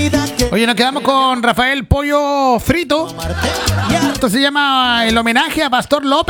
Oye, nos quedamos con Rafael Pollo Frito. Esto se llama el homenaje a Pastor López.